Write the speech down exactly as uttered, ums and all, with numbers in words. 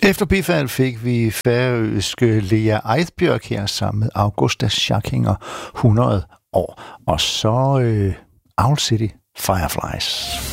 Efter Bifald fik vi færøske Lea Eidbjørg her sammen med Augusta Schackinger hundrede år. Og så øh, Owl City Fireflies.